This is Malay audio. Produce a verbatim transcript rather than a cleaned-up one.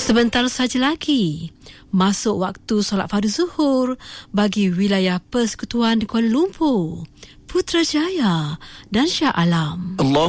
Sebentar saja lagi masuk waktu solat fardu zuhur bagi wilayah Persekutuan di Kuala Lumpur, Putrajaya dan Shah Alam. Allah